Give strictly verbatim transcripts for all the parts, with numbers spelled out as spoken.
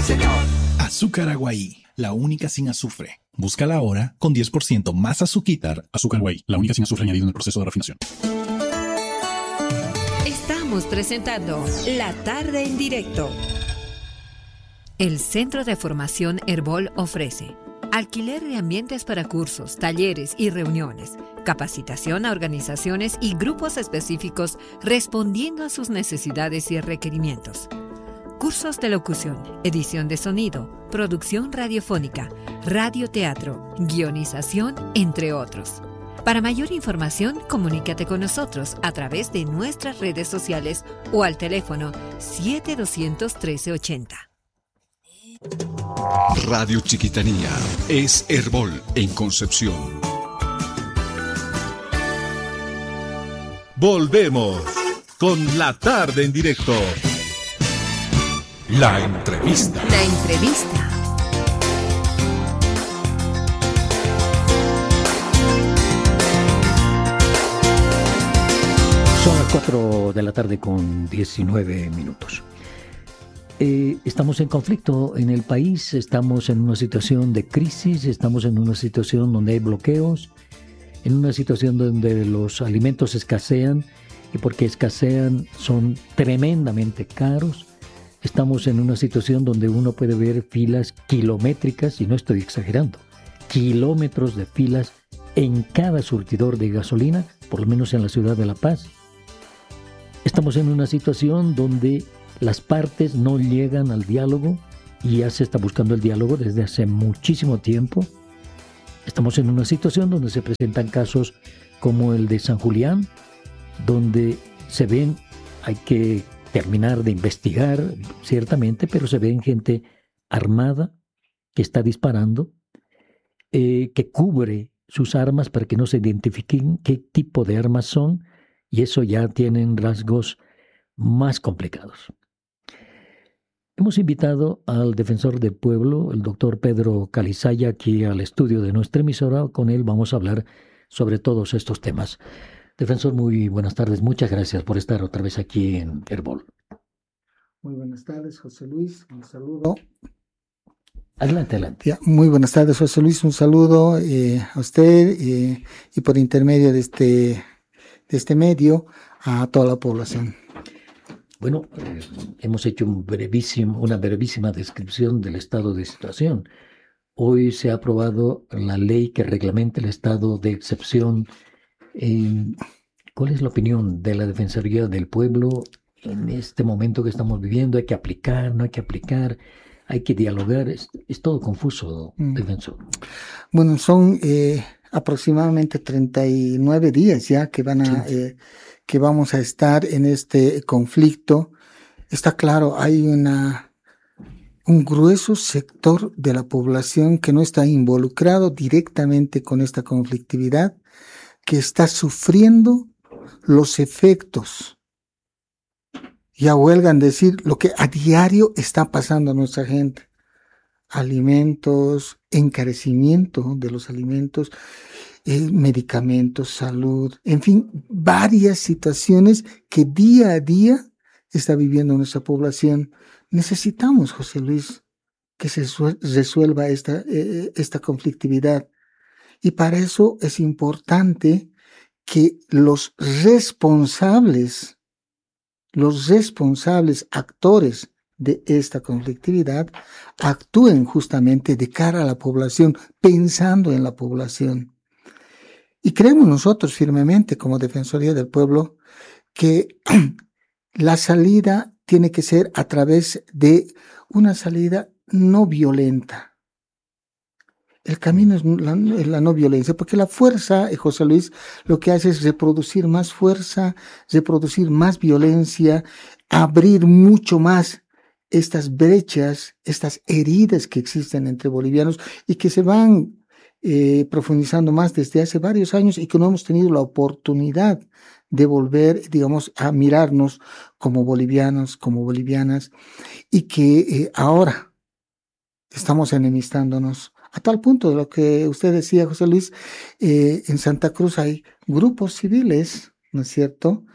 señor. Azúcar Aguaí, la única sin azufre. Búscala ahora con diez por ciento más azuquitar. Azúcar Aguaí, la única sin azufre añadido en el proceso de refinación. Estamos presentando La Tarde en Directo. El Centro de Formación Herbol ofrece alquiler de ambientes para cursos, talleres y reuniones, capacitación a organizaciones y grupos específicos respondiendo a sus necesidades y requerimientos. Cursos de locución, edición de sonido, producción radiofónica, radioteatro, guionización, entre otros. Para mayor información, comunícate con nosotros a través de nuestras redes sociales o al teléfono siete dos cero cero, uno tres ocho cero. Radio Chiquitanía es Herbol en Concepción. Volvemos con La Tarde en Directo. La entrevista. La entrevista. Son las cuatro de la tarde con diecinueve minutos. Eh, estamos en conflicto en el país, estamos en una situación de crisis, estamos en una situación donde hay bloqueos, en una situación donde los alimentos escasean y porque escasean son tremendamente caros. Estamos en una situación donde uno puede ver filas kilométricas, y no estoy exagerando, kilómetros de filas en cada surtidor de gasolina, por lo menos en la ciudad de La Paz. Estamos en una situación donde las partes no llegan al diálogo y ya se está buscando el diálogo desde hace muchísimo tiempo. Estamos en una situación donde se presentan casos como el de San Julián, donde se ven, hay que terminar de investigar ciertamente, pero se ven gente armada que está disparando, eh, que cubre sus armas para que no se identifiquen qué tipo de armas son, y eso ya tienen rasgos más complicados. Hemos invitado al defensor del pueblo, el doctor Pedro Calizaya, aquí al estudio de nuestra emisora. Con él vamos a hablar sobre todos estos temas. Defensor, muy buenas tardes. Muchas gracias por estar otra vez aquí en Herbol. Muy buenas tardes, José Luis. Un saludo. Adelante, adelante. Ya, muy buenas tardes, José Luis. Un saludo eh, a usted eh, y por intermedio de este, de este medio a toda la población. Bueno, eh, hemos hecho un brevísimo, una brevísima descripción del estado de situación. Hoy se ha aprobado la ley que reglamenta el estado de excepción. Eh, ¿Cuál es la opinión de la Defensoría del Pueblo en este momento que estamos viviendo? ¿Hay que aplicar, no hay que aplicar? ¿Hay que dialogar? Es, es todo confuso, mm. defensor. Bueno, son eh, aproximadamente treinta y nueve días ya que van a... Sí. Eh, que vamos a estar en este conflicto. Está claro, hay una, un grueso sector de la población que no está involucrado directamente con esta conflictividad, que está sufriendo los efectos. Ya huelgan decir lo que a diario está pasando a nuestra gente. Alimentos, encarecimiento de los alimentos, Eh, medicamentos, salud, en fin, varias situaciones que día a día está viviendo nuestra población. Necesitamos, José Luis, que se resuelva esta, eh, esta conflictividad. Y para eso es importante que los responsables, los responsables actores de esta conflictividad actúen justamente de cara a la población, pensando en la población. Y creemos nosotros firmemente como Defensoría del Pueblo que la salida tiene que ser a través de una salida no violenta. El camino es la, es la no violencia, porque la fuerza, José Luis, lo que hace es reproducir más fuerza, reproducir más violencia, abrir mucho más estas brechas, estas heridas que existen entre bolivianos y que se van Eh, profundizando más desde hace varios años y que no hemos tenido la oportunidad de volver, digamos, a mirarnos como bolivianos, como bolivianas, y que eh, ahora estamos enemistándonos a tal punto de lo que usted decía, José Luis, eh, en Santa Cruz hay grupos civiles, ¿no es cierto?,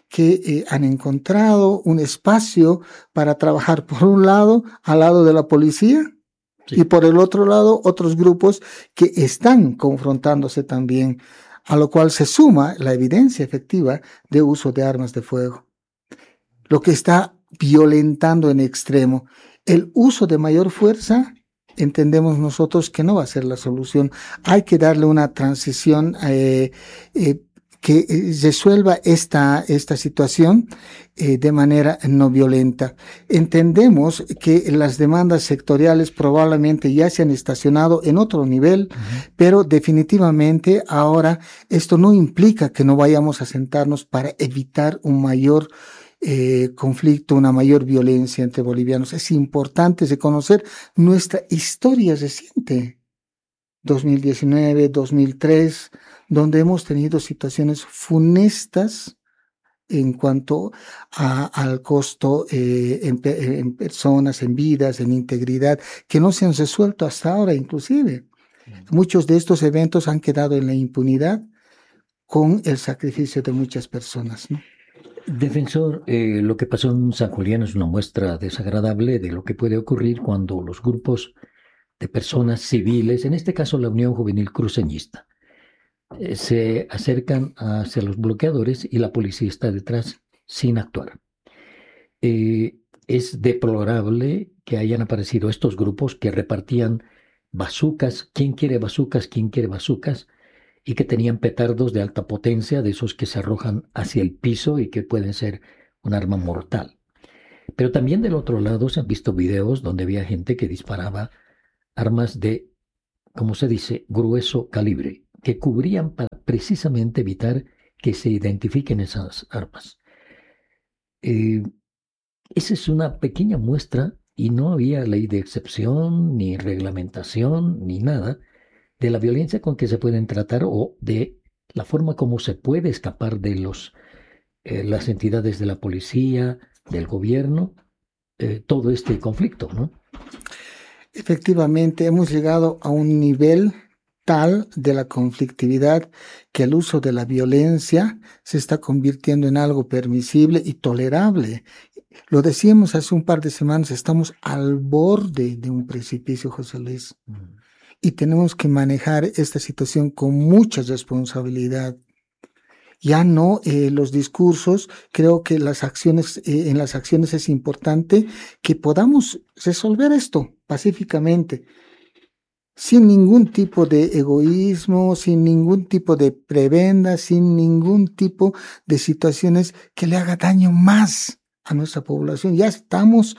que eh, han encontrado un espacio para trabajar, por un lado, al lado de la policía, sí, y por el otro lado, otros grupos que están confrontándose también, a lo cual se suma la evidencia efectiva de uso de armas de fuego, lo que está violentando en extremo. El uso de mayor fuerza, entendemos nosotros que no va a ser la solución. Hay que darle una transición eh, eh, que resuelva esta, esta situación eh, de manera no violenta. Entendemos que las demandas sectoriales probablemente ya se han estacionado en otro nivel, uh-huh, pero definitivamente ahora esto no implica que no vayamos a sentarnos para evitar un mayor Eh, conflicto, una mayor violencia entre bolivianos. Es importante reconocer nuestra historia reciente, dos mil diecinueve, dos mil tres, donde hemos tenido situaciones funestas en cuanto a, al costo eh, en, en personas, en vidas, en integridad, que no se han resuelto hasta ahora inclusive. Muchos de estos eventos han quedado en la impunidad con el sacrificio de muchas personas, ¿no? Defensor, eh, lo que pasó en San Julián es una muestra desagradable de lo que puede ocurrir cuando los grupos de personas civiles, en este caso la Unión Juvenil Cruceñista, eh, se acercan hacia los bloqueadores y la policía está detrás sin actuar. Eh, es deplorable que hayan aparecido estos grupos que repartían bazucas, ¿quién quiere bazucas? ¿Quién quiere bazucas? Y que tenían petardos de alta potencia, de esos que se arrojan hacia el piso y que pueden ser un arma mortal. Pero también del otro lado se han visto videos donde había gente que disparaba armas de, como se dice, grueso calibre, que cubrían para precisamente evitar que se identifiquen esas armas. Eh, esa es una pequeña muestra y no había ley de excepción, ni reglamentación, ni nada de la violencia con que se pueden tratar o de la forma como se puede escapar de los, eh, las entidades de la policía, del gobierno, eh, todo este conflicto, ¿no? Efectivamente, hemos llegado a un nivel tal de la conflictividad que el uso de la violencia se está convirtiendo en algo permisible y tolerable. Lo decíamos hace un par de semanas, estamos al borde de un precipicio, José Luis. Mm. Y tenemos que manejar esta situación con mucha responsabilidad. Ya no eh, los discursos, creo que las acciones, eh, en las acciones es importante que podamos resolver esto pacíficamente, sin ningún tipo de egoísmo, sin ningún tipo de prebenda, sin ningún tipo de situaciones que le haga daño más a nuestra población. Ya estamos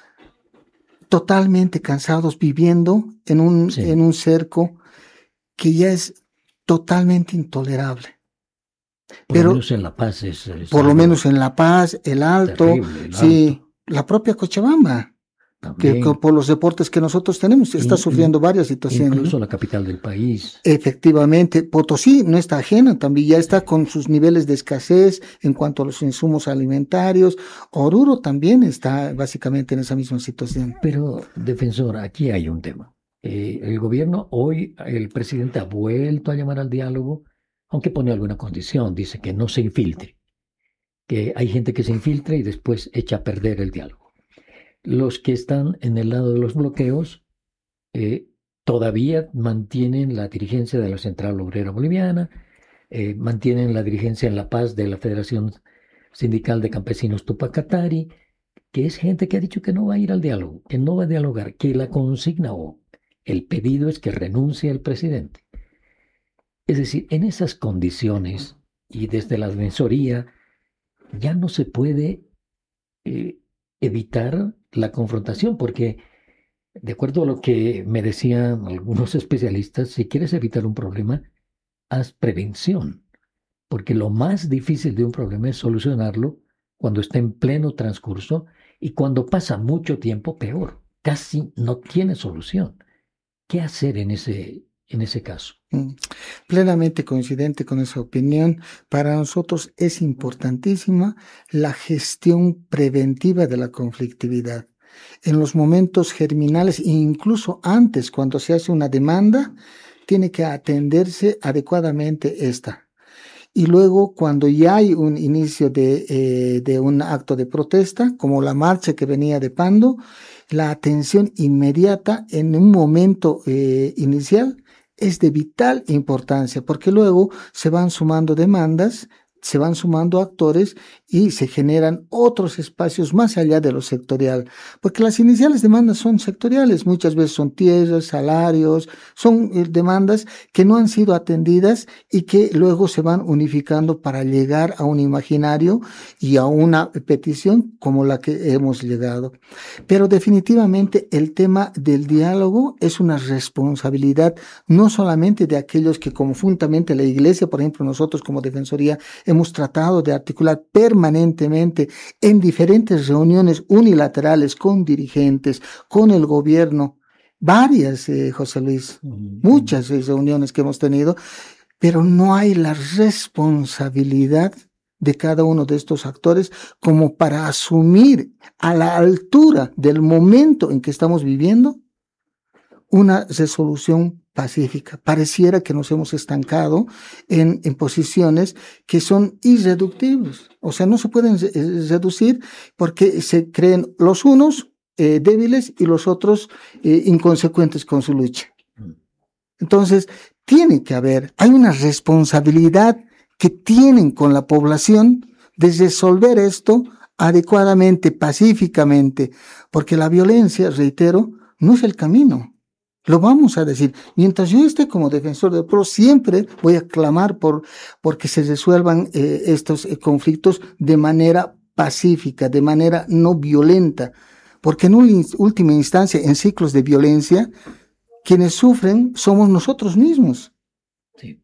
totalmente cansados viviendo en un, sí. en un cerco que ya es totalmente intolerable. Por Pero, lo menos en La Paz es... es por lo menos en La Paz, el Alto, terrible, el sí, Alto. La propia Cochabamba, que, que por los deportes que nosotros tenemos está in, sufriendo in, varias situaciones. Incluso la capital del país. Efectivamente, Potosí no está ajena, también ya está con sus niveles de escasez en cuanto a los insumos alimentarios. Oruro también está básicamente en esa misma situación. Pero, defensor, aquí hay un tema. Eh, el gobierno, hoy el presidente ha vuelto a llamar al diálogo, aunque pone alguna condición, dice que no se infiltre, que hay gente que se infiltra y después echa a perder el diálogo. Los que están en el lado de los bloqueos eh, todavía mantienen la dirigencia de la Central Obrera Boliviana, eh, mantienen la dirigencia en La Paz de la Federación Sindical de Campesinos Tupac Katari, que es gente que ha dicho que no va a ir al diálogo, que no va a dialogar, que la consigna o el pedido es que renuncie el presidente. Es decir, en esas condiciones y desde la Defensoría ya no se puede eh, evitar la confrontación, porque de acuerdo a lo que me decían algunos especialistas, si quieres evitar un problema, haz prevención, porque lo más difícil de un problema es solucionarlo cuando está en pleno transcurso y cuando pasa mucho tiempo, peor, casi no tiene solución. ¿Qué hacer en ese, en ese caso? Plenamente coincidente con esa opinión. Para nosotros es importantísima la gestión preventiva de la conflictividad. En los momentos germinales e incluso antes, cuando se hace una demanda, tiene que atenderse adecuadamente esta. y luego cuando ya hay un inicio de, eh, de un acto de protesta, como la marcha que venía de Pando, la atención inmediata en un momento eh, inicial es de vital importancia, porque luego se van sumando demandas, se van sumando actores y se generan otros espacios más allá de lo sectorial, porque las iniciales demandas son sectoriales, muchas veces son tierras, salarios, son eh, demandas que no han sido atendidas y que luego se van unificando para llegar a un imaginario y a una petición como la que hemos llegado. Pero definitivamente el tema del diálogo es una responsabilidad no solamente de aquellos que conjuntamente la Iglesia, por ejemplo nosotros como Defensoría, hemos tratado de articular permanentemente en diferentes reuniones unilaterales con dirigentes, con el gobierno, varias, eh, José Luis, uh-huh. muchas eh, reuniones que hemos tenido, pero no hay la responsabilidad de cada uno de estos actores como para asumir a la altura del momento en que estamos viviendo una resolución pacífica. Pareciera que nos hemos estancado en, en posiciones que son irreductibles. O sea, no se pueden re- reducir porque se creen los unos eh, débiles y los otros eh, inconsecuentes con su lucha. Entonces, tiene que haber, hay una responsabilidad que tienen con la población de resolver esto adecuadamente, pacíficamente, porque la violencia, reitero, no es el camino. Lo vamos a decir. Mientras yo esté como defensor del pueblo, siempre voy a clamar por, por que se resuelvan eh, estos eh, conflictos de manera pacífica, de manera no violenta. Porque en un, última instancia, en ciclos de violencia, quienes sufren somos nosotros mismos. Sí.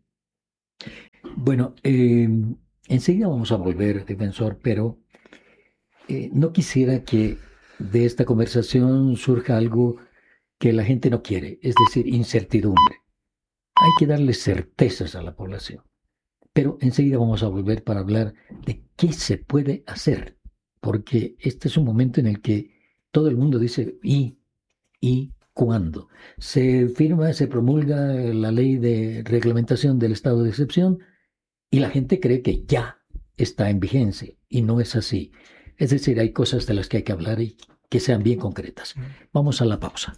Bueno, eh, enseguida vamos a volver, defensor, pero eh, no quisiera que de esta conversación surja algo que la gente no quiere, es decir, incertidumbre. Hay que darle certezas a la población. Pero enseguida vamos a volver para hablar de qué se puede hacer, porque este es un momento en el que todo el mundo dice ¿y? ¿Y cuándo? Se firma, se promulga la ley de reglamentación del estado de excepción y la gente cree que ya está en vigencia, y no es así. Es decir, hay cosas de las que hay que hablar y que sean bien concretas. Vamos a la pausa.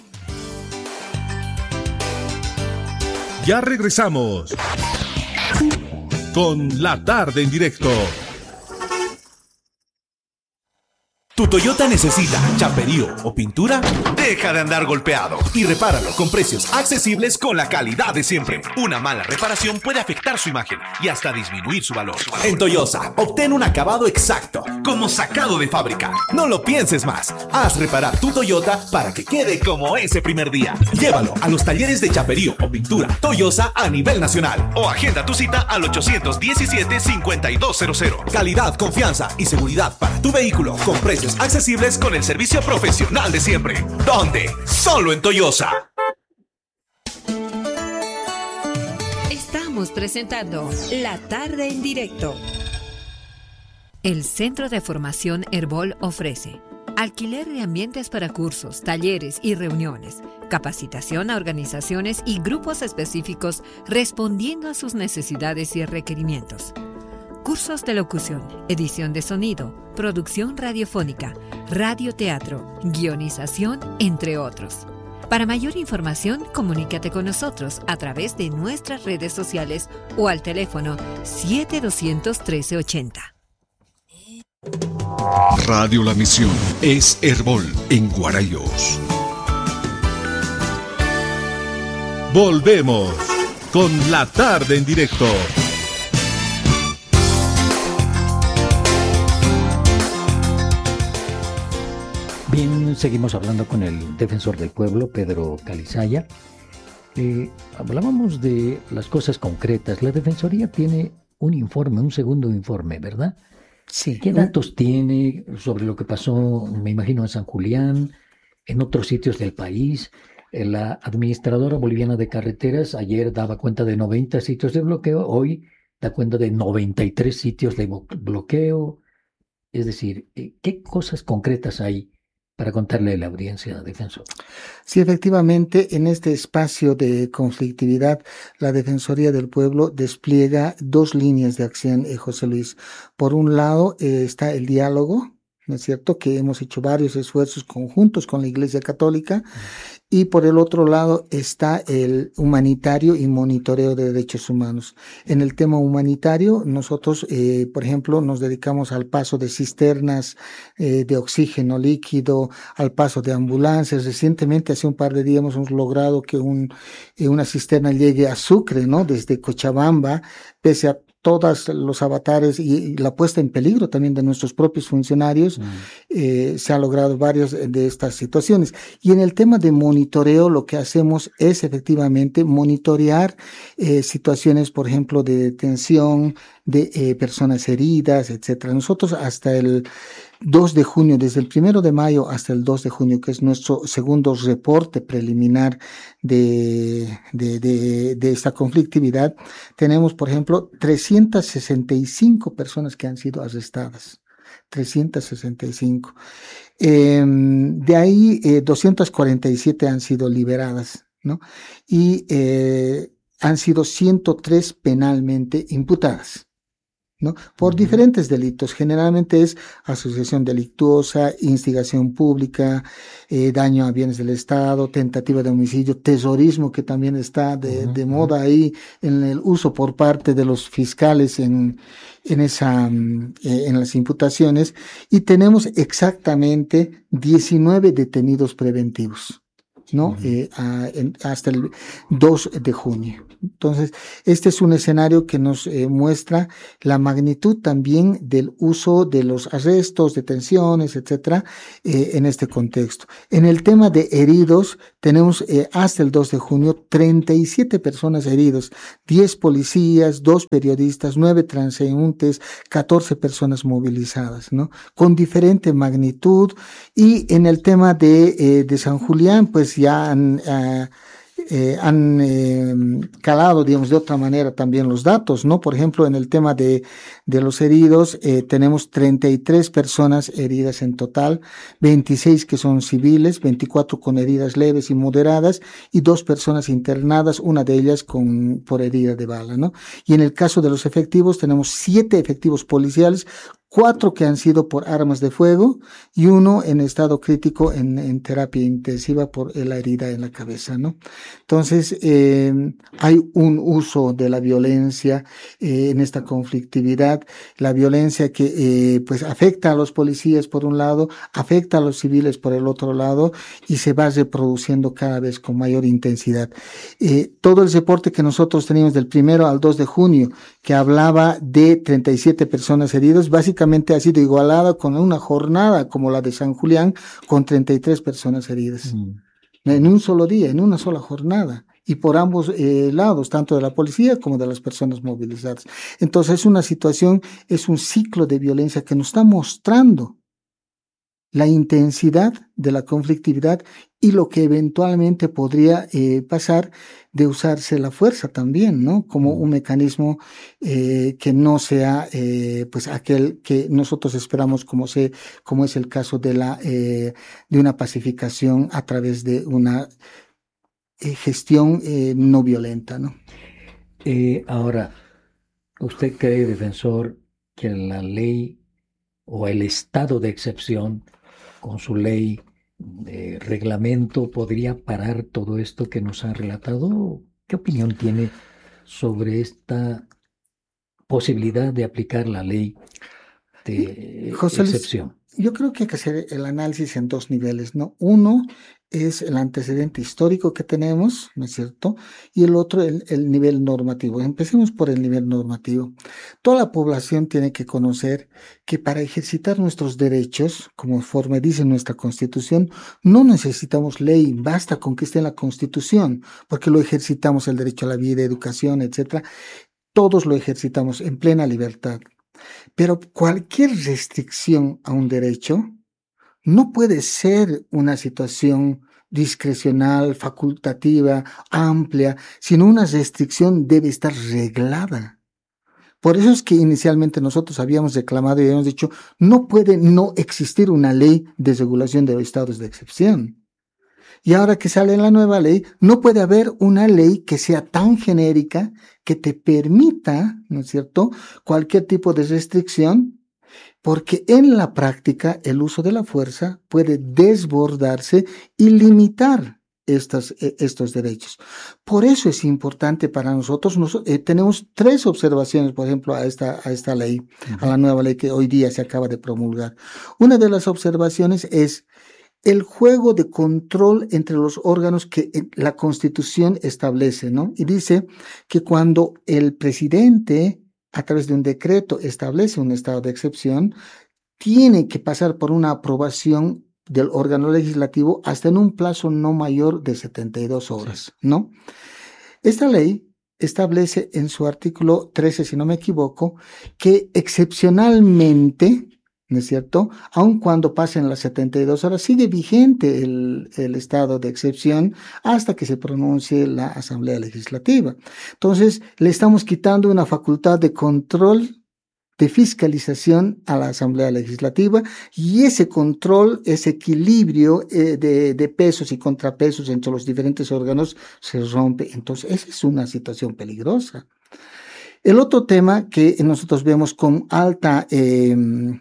Ya regresamos con La Tarde en Directo. ¿Tu Toyota necesita chaperío o pintura? Deja de andar golpeado y repáralo con precios accesibles con la calidad de siempre. Una mala reparación puede afectar su imagen y hasta disminuir su valor. En Toyosa, obtén un acabado exacto, como sacado de fábrica. No lo pienses más. Haz reparar tu Toyota para que quede como ese primer día. Llévalo a los talleres de chaperío o pintura Toyosa a nivel nacional o agenda tu cita al ochocientos diecisiete, cincuenta y dos cero cero. Calidad, confianza y seguridad para tu vehículo con precios accesibles con el servicio profesional de siempre. ¿Dónde? Solo en Toyosa. Estamos presentando La Tarde en Directo. El Centro de Formación Herbol ofrece alquiler de ambientes para cursos, talleres y reuniones, capacitación a organizaciones y grupos específicos respondiendo a sus necesidades y requerimientos. Cursos de locución, edición de sonido, producción radiofónica, radioteatro, guionización, entre otros. Para mayor información, comunícate con nosotros a través de nuestras redes sociales o al teléfono siete doscientos trece ochenta. Radio La Misión es Herbol en Guarayos. Volvemos con La Tarde en Directo. Bien, seguimos hablando con el defensor del pueblo, Pedro Calizaya. Eh, hablábamos de las cosas concretas. La Defensoría tiene un informe, un segundo informe, ¿verdad? Sí. ¿Qué datos tiene sobre lo que pasó, me imagino, en San Julián, en otros sitios del país? Eh, la administradora boliviana de carreteras ayer daba cuenta de noventa sitios de bloqueo, hoy da cuenta de noventa y tres sitios de bloqueo. Es decir, ¿qué cosas concretas hay para contarle a la audiencia, defensor? Sí, efectivamente, en este espacio de conflictividad, la Defensoría del Pueblo despliega dos líneas de acción, eh, José Luis. Por un lado eh, está el diálogo, ¿no es cierto?, que hemos hecho varios esfuerzos conjuntos con la Iglesia Católica, y por el otro lado está el humanitario y monitoreo de derechos humanos. En el tema humanitario, nosotros, eh, por ejemplo, nos dedicamos al paso de cisternas eh, de oxígeno líquido, al paso de ambulancias. Recientemente, hace un par de días, hemos logrado que un, eh, una cisterna llegue a Sucre, ¿no?, desde Cochabamba, pese a todos los avatares y, y la puesta en peligro también de nuestros propios funcionarios, mm. eh, se ha logrado varias de estas situaciones. Y en el tema de monitoreo, lo que hacemos es efectivamente monitorear eh, situaciones, por ejemplo, de detención de eh, personas heridas, etcétera. Nosotros hasta el dos de junio, desde el primero de mayo hasta el dos de junio, que es nuestro segundo reporte preliminar de, de, de, de esta conflictividad, tenemos, por ejemplo, trescientas sesenta y cinco personas que han sido arrestadas. trescientas sesenta y cinco. Eh, de ahí, eh, doscientas cuarenta y siete han sido liberadas, ¿no? Y eh, han sido ciento tres penalmente imputadas, ¿no?, por diferentes delitos. Generalmente es asociación delictuosa, instigación pública, eh, daño a bienes del Estado, tentativa de homicidio, terrorismo, que también está de, uh-huh. de moda ahí en el uso por parte de los fiscales en, en esa, eh, en las imputaciones. Y tenemos exactamente diecinueve detenidos preventivos, ¿no? Uh-huh. eh, a, en, hasta el dos de junio. Entonces, este es un escenario que nos eh, muestra la magnitud también del uso de los arrestos, detenciones, etcétera, eh, en este contexto. En el tema de heridos, tenemos eh, hasta el dos de junio treinta y siete personas heridas, diez policías, dos periodistas, nueve transeúntes, catorce personas movilizadas, ¿no?, con diferente magnitud. Y en el tema de, eh, de San Julián, pues ya han... Uh, Eh, han eh, calado, digamos, de otra manera también los datos, ¿no? Por ejemplo, en el tema de, de los heridos, eh, tenemos treinta y tres personas heridas en total, veintiséis que son civiles, veinticuatro con heridas leves y moderadas, y dos personas internadas, una de ellas con, por herida de bala, ¿no? Y en el caso de los efectivos, tenemos siete efectivos policiales, cuatro que han sido por armas de fuego y uno en estado crítico en, en terapia intensiva por la herida en la cabeza, ¿no? Entonces, eh, hay un uso de la violencia eh, en esta conflictividad, la violencia que eh, pues afecta a los policías por un lado, afecta a los civiles por el otro lado y se va reproduciendo cada vez con mayor intensidad. Eh, todo el reporte que nosotros teníamos del primero al dos de junio, que hablaba de treinta y siete personas heridas, básicamente ha sido igualada con una jornada como la de San Julián, con treinta y tres personas heridas. Mm. En un solo día, en una sola jornada. Y por ambos eh, lados, tanto de la policía como de las personas movilizadas. Entonces es una situación, es un ciclo de violencia que nos está mostrando la intensidad de la conflictividad y lo que eventualmente podría eh, pasar de usarse la fuerza también, ¿no? Como un mecanismo eh, que no sea eh, pues aquel que nosotros esperamos, como se, como es el caso de la eh, de una pacificación a través de una eh, gestión eh, no violenta, ¿no? Eh, ahora, ¿usted cree, defensor, que la ley o el estado de excepción con su ley de reglamento podría parar todo esto que nos ha relatado? ¿Qué opinión tiene sobre esta posibilidad de aplicar la ley de José excepción? Luis, yo creo que hay que hacer el análisis en dos niveles, ¿no? Uno es el antecedente histórico que tenemos, ¿no es cierto? Y el otro, el, el nivel normativo. Empecemos por el nivel normativo. Toda la población tiene que conocer que para ejercitar nuestros derechos, conforme dice nuestra Constitución, no necesitamos ley, basta con que esté en la Constitución, porque lo ejercitamos, el derecho a la vida, educación, etcétera. Todos lo ejercitamos en plena libertad. Pero cualquier restricción a un derecho no puede ser una situación discrecional, facultativa, amplia, sino una restricción debe estar reglada. Por eso es que inicialmente nosotros habíamos reclamado y habíamos dicho, no puede no existir una ley de regulación de los estados de excepción. Y ahora que sale la nueva ley, no puede haber una ley que sea tan genérica que te permita, ¿no es cierto?, cualquier tipo de restricción, porque en la práctica el uso de la fuerza puede desbordarse y limitar estos, estos derechos. Por eso es importante para nosotros, nos, eh, tenemos tres observaciones, por ejemplo, a esta, a esta ley, uh-huh. a la nueva ley que hoy día se acaba de promulgar. Una de las observaciones es el juego de control entre los órganos que la Constitución establece, ¿no? Y dice que cuando el presidente, a través de un decreto, establece un estado de excepción, tiene que pasar por una aprobación del órgano legislativo hasta en un plazo no mayor de setenta y dos horas, ¿no? Esta ley establece en su artículo trece, si no me equivoco, que excepcionalmente, ¿no es cierto?, aun cuando pasen las setenta y dos horas, sigue vigente el, el estado de excepción hasta que se pronuncie la Asamblea Legislativa. Entonces, le estamos quitando una facultad de control, de fiscalización a la Asamblea Legislativa, y ese control, ese equilibrio eh, de, de pesos y contrapesos entre los diferentes órganos se rompe. Entonces, esa es una situación peligrosa. El otro tema que nosotros vemos con alta... Eh,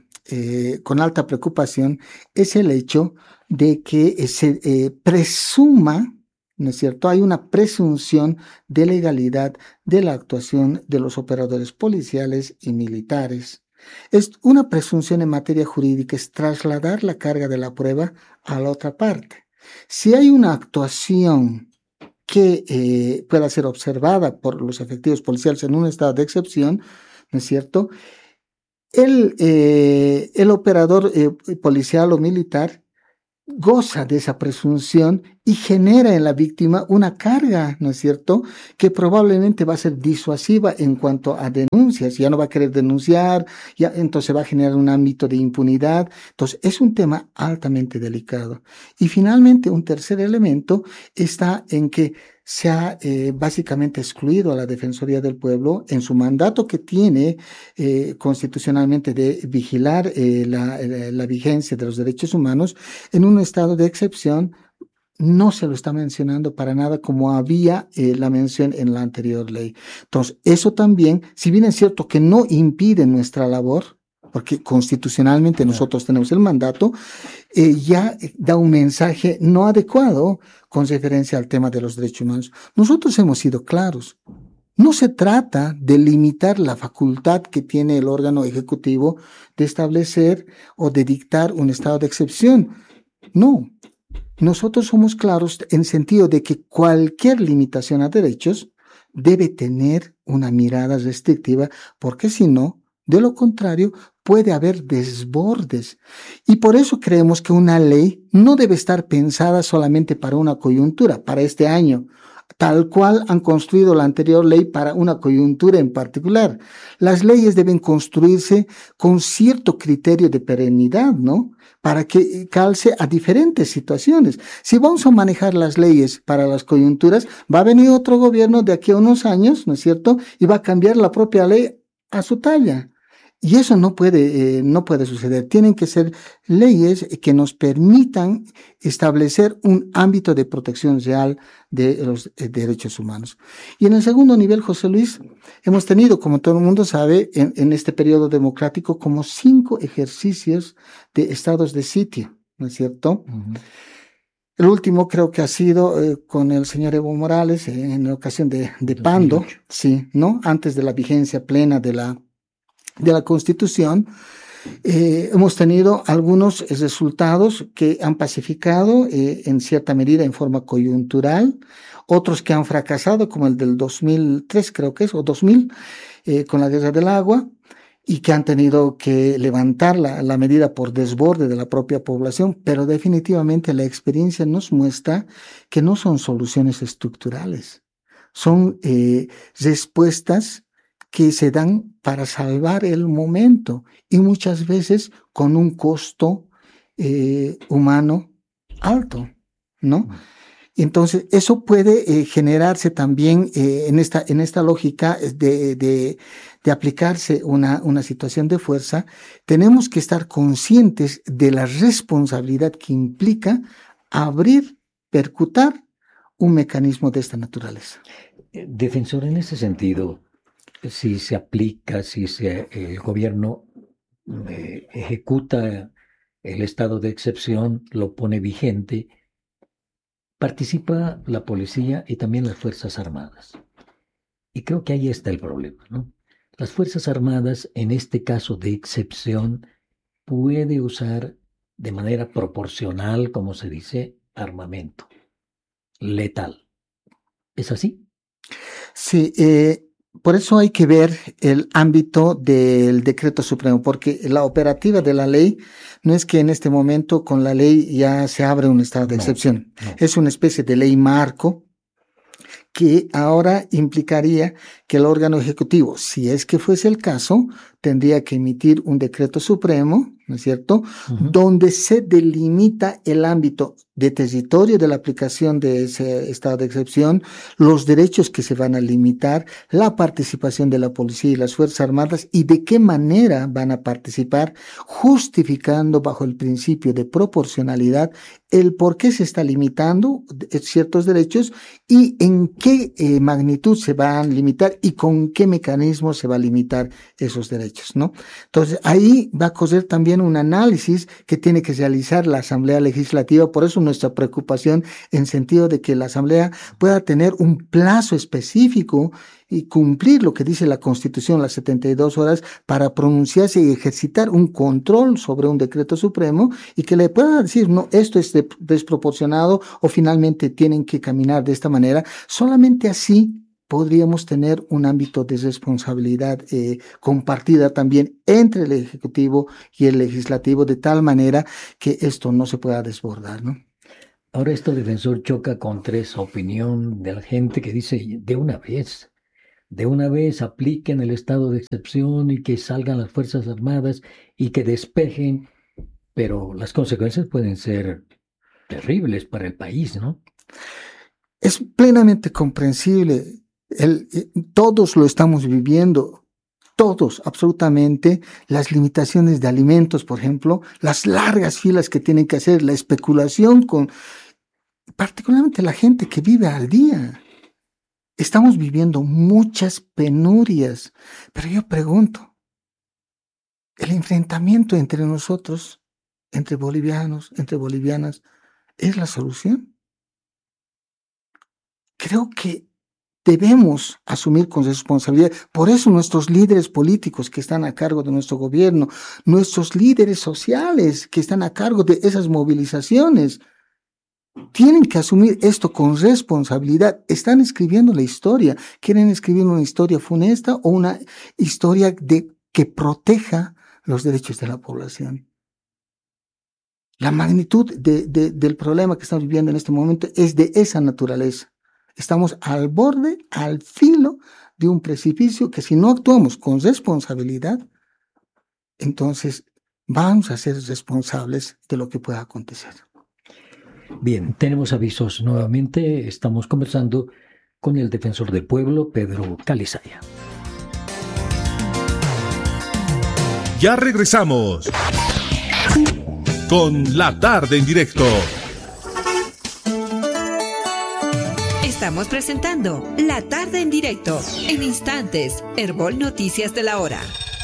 Eh, con alta preocupación es el hecho de que eh, se eh, presuma, ¿no es cierto? Hay una presunción de legalidad de la actuación de los operadores policiales y militares. Es una presunción en materia jurídica, es trasladar la carga de la prueba a la otra parte. Si hay una actuación que eh, pueda ser observada por los efectivos policiales en un estado de excepción, ¿no es cierto?, El, eh, el operador eh, policial o militar goza de esa presunción y genera en la víctima una carga, ¿no es cierto?, que probablemente va a ser disuasiva en cuanto a denuncias. Ya no va a querer denunciar, ya entonces va a generar un ámbito de impunidad. Entonces es un tema altamente delicado. Y finalmente un tercer elemento está en que se ha eh, básicamente excluido a la Defensoría del Pueblo en su mandato que tiene eh, constitucionalmente de vigilar eh, la, la, la vigencia de los derechos humanos en un estado de excepción. No se lo está mencionando para nada como había eh, la mención en la anterior ley. Entonces, eso también, si bien es cierto que no impide nuestra labor, porque constitucionalmente nosotros tenemos el mandato, eh, ya da un mensaje no adecuado con referencia al tema de los derechos humanos. Nosotros hemos sido claros. No se trata de limitar la facultad que tiene el órgano ejecutivo de establecer o de dictar un estado de excepción. No. Nosotros somos claros en sentido de que cualquier limitación a derechos debe tener una mirada restrictiva, porque si no, de lo contrario, puede haber desbordes. Y por eso creemos que una ley no debe estar pensada solamente para una coyuntura, para este año, tal cual han construido la anterior ley para una coyuntura en particular. Las leyes deben construirse con cierto criterio de perennidad, ¿no?, para que calce a diferentes situaciones. Si vamos a manejar las leyes para las coyunturas, va a venir otro gobierno de aquí a unos años, ¿no es cierto?, y va a cambiar la propia ley a su talla. Y eso no puede, eh, no puede suceder. Tienen que ser leyes que nos permitan establecer un ámbito de protección real de los eh, derechos humanos. Y en el segundo nivel, José Luis, hemos tenido, como todo el mundo sabe, en, en este periodo democrático, como cinco ejercicios de estados de sitio, ¿no es cierto? Uh-huh. El último creo que ha sido eh, con el señor Evo Morales eh, en la ocasión de, de Pando, sí, ¿no? Antes de la vigencia plena de la de la Constitución. Eh, hemos tenido algunos resultados que han pacificado eh, en cierta medida en forma coyuntural, otros que han fracasado, como el del dos mil tres creo que es, o dos mil, eh, con la guerra del agua, y que han tenido que levantar la, la medida por desborde de la propia población, pero definitivamente la experiencia nos muestra que no son soluciones estructurales, son eh, respuestas que se dan para salvar el momento y muchas veces con un costo eh, humano alto, ¿no? Entonces, eso puede eh, generarse también eh, en esta, en esta lógica de, de, de aplicarse una, una situación de fuerza. Tenemos que estar conscientes de la responsabilidad que implica abrir, percutar un mecanismo de esta naturaleza. Defensor, en ese sentido, si se aplica, si se, el gobierno eh, ejecuta el estado de excepción, lo pone vigente, participa la policía y también las Fuerzas Armadas. Y creo que ahí está el problema, ¿no? Las Fuerzas Armadas, en este caso de excepción, puede usar de manera proporcional, como se dice, armamento letal. ¿Es así? Sí, eh, por eso hay que ver el ámbito del decreto supremo, porque la operativa de la ley no es que en este momento con la ley ya se abre un estado de no, excepción. No. Es una especie de ley marco que ahora implicaría que el órgano ejecutivo, si es que fuese el caso, tendría que emitir un decreto supremo, ¿no es cierto?, uh-huh. donde se delimita el ámbito de territorio de la aplicación de ese estado de excepción, los derechos que se van a limitar, la participación de la policía y las Fuerzas Armadas y de qué manera van a participar, justificando bajo el principio de proporcionalidad el por qué se está limitando ciertos derechos y en qué eh, magnitud se van a limitar y con qué mecanismo se va a limitar esos derechos, ¿no? Entonces, ahí va a correr también un análisis que tiene que realizar la Asamblea Legislativa, por eso nuestra preocupación en sentido de que la Asamblea pueda tener un plazo específico y cumplir lo que dice la Constitución, las setenta y dos horas, para pronunciarse y ejercitar un control sobre un decreto supremo y que le pueda decir, no, esto es de, desproporcionado o finalmente tienen que caminar de esta manera. Solamente así podríamos tener un ámbito de responsabilidad eh, compartida también entre el Ejecutivo y el Legislativo, de tal manera que esto no se pueda desbordar, ¿no? Ahora esto, defensor, choca contra esa opinión de la gente que dice, de una vez, de una vez apliquen el estado de excepción y que salgan las Fuerzas Armadas y que despejen, pero las consecuencias pueden ser terribles para el país, ¿no? Es plenamente comprensible. El, todos lo estamos viviendo, todos, absolutamente, las limitaciones de alimentos, por ejemplo, las largas filas que tienen que hacer, la especulación con, particularmente la gente que vive al día. Estamos viviendo muchas penurias, pero yo pregunto, ¿el enfrentamiento entre nosotros, entre bolivianos, entre bolivianas, es la solución? Creo que debemos asumir con responsabilidad. Por eso nuestros líderes políticos que están a cargo de nuestro gobierno, nuestros líderes sociales que están a cargo de esas movilizaciones, tienen que asumir esto con responsabilidad. Están escribiendo la historia. ¿Quieren escribir una historia funesta o una historia de, que proteja los derechos de la población? La magnitud de, de, del problema que estamos viviendo en este momento es de esa naturaleza. Estamos al borde, al filo de un precipicio que si no actuamos con responsabilidad, entonces vamos a ser responsables de lo que pueda acontecer. Bien, tenemos avisos nuevamente. Estamos conversando con el defensor del pueblo, Pedro Calizaya. Ya regresamos con La Tarde en Directo. Estamos presentando La Tarde en Directo. En instantes, Herbol Noticias de la Hora.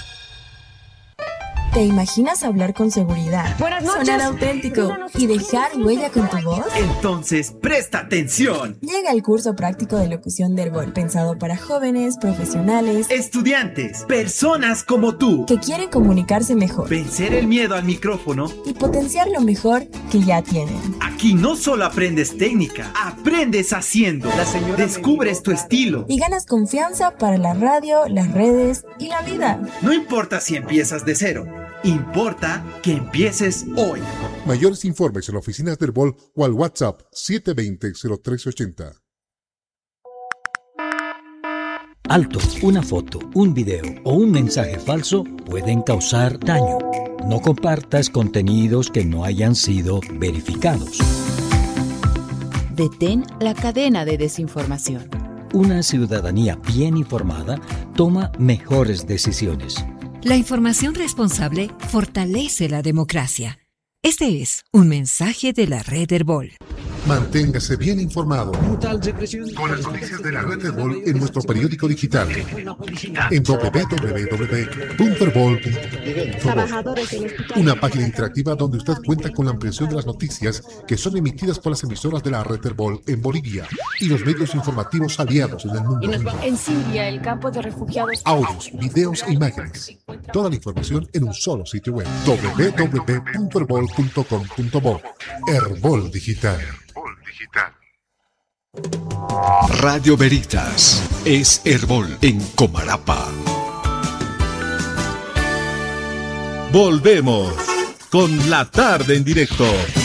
¿Te imaginas hablar con seguridad, Buenas noches. sonar auténtico y dejar huella con tu voz? Entonces, presta atención. Llega el curso práctico de locución de Herbol, pensado para jóvenes, profesionales, estudiantes, personas como tú, que quieren comunicarse mejor, vencer el miedo al micrófono y potenciar lo mejor que ya tienen. Aquí no solo aprendes técnica, aprendes haciendo. Descubres tu estilo y ganas confianza para la radio, las redes y la vida. No importa si empiezas de cero. Importa que empieces hoy. Mayores informes en oficinas del Herbol o al WhatsApp siete dos cero, cero tres ocho cero. Alto, una foto, un video o un mensaje falso pueden causar daño. No compartas contenidos que no hayan sido verificados. Detén la cadena de desinformación. Una ciudadanía bien informada toma mejores decisiones. La información responsable fortalece la democracia. Este es un mensaje de la Red Herbol. Manténgase bien informado con las noticias de la Red Herbol en nuestro periódico digital en doble u doble u doble u punto herbol punto co. Una página interactiva donde usted cuenta con la ampliación de las noticias que son emitidas por las emisoras de la Red Herbol en Bolivia y los medios informativos aliados en el mundo. En Siria, el campo de refugiados. Audios, videos e imágenes. Toda la información en un solo sitio web. doble u doble u doble u punto herbol punto com punto bo. Herbol Digital. Radio Veritas es Herbol en Comarapa. Volvemos con La Tarde en Directo.